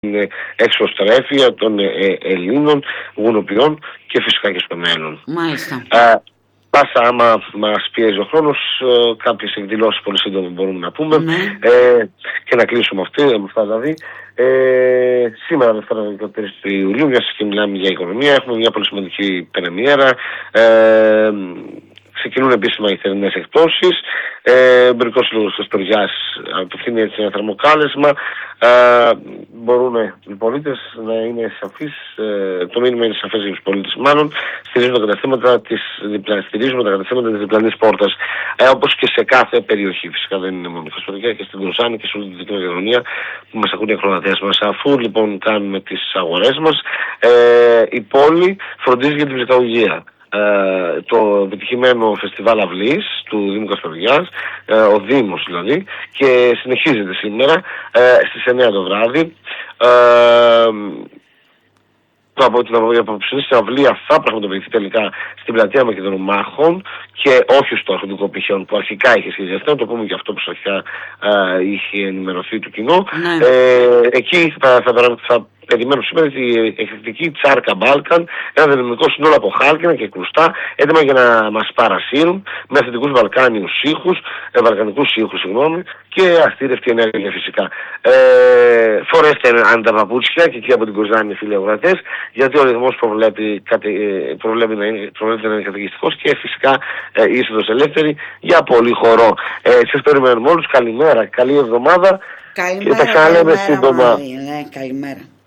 εξωστρέφεια των Ελλήνων γουνοποιών και φυσικά και στο μέλλον. Μάλιστα. Πάσα, άμα μας πιέζει ο χρόνος, κάποιες εκδηλώσεις πολύ σύντομα μπορούμε να πούμε, και να κλείσουμε με αυτά δηλαδή. Σήμερα, Δευτέρα 13 Ιουλίου, μια και μιλάμε για οικονομία, έχουμε μια πολύ σημαντική πρεμιέρα. Ξεκινούν επίσημα οι θερινές εκπτώσεις. Εμπορικός Σύλλογος της Τωριάς απευθύνει έτσι ένα θερμοκάλεσμα. Μπορούν οι πολίτες να είναι σαφείς, το μήνυμα είναι σαφές για τους πολίτες μάλλον, στηρίζουν τα καταστήματα της διπλανής πόρτας, όπως και σε κάθε περιοχή. Φυσικά δεν είναι μόνο η Χασπεριά, και στην Κροζάνη και σε όλη τη Δυτική Μακεδονία που μας ακούν οι ακροατές μας. Αφού λοιπόν κάνουμε τις αγορές μας, η πόλη φροντίζει για την ψυχαγωγία. Το επιτυχημένο φεστιβάλ αυλής του Δήμου Κασπεριάς, ο Δήμος δηλαδή, και συνεχίζεται σήμερα στις 9 το βράδυ. Από την απόψινή αυλία θα πραγματοποιηθεί τελικά στην πλατεία Μακεδονομάχων και όχι στο αρχοντικό πηχαίων που αρχικά είχε σχεδιαστεί, να το πούμε και αυτό που αρχικά είχε ενημερωθεί του κοινό. Εκεί θα περιμένω σήμερα τη εκρηκτική Τσάρκα Μπάλκαν, ένα δυναμικό σύνολο από χάλκινα και κρουστά, έτοιμα για να μας παρασύρουν με αυθεντικούς βαλκανικούς ήχους, και αστήρευτη ενέργεια φυσικά. Φορέστε αν τα παπούτσια και εκεί από την Κοζάνη, φίλοι αγορατές, γιατί ο ρυθμός προβλέπει να είναι καταιγιστικός και φυσικά είσοδος ελεύθερη για πολύ χορό. Σας περιμένουμε όλους. Καλημέρα, καλή εβδομάδα. Καλημέρα, και τα ξαναλέμε σύντομα. Καλημέρα.